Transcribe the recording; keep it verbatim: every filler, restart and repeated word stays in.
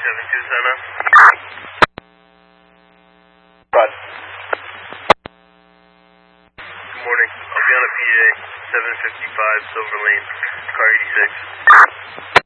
seven two, sign up. Bud. Good morning. I'll be on a P A, seven fifty-five Silver Lane, car eighty-six.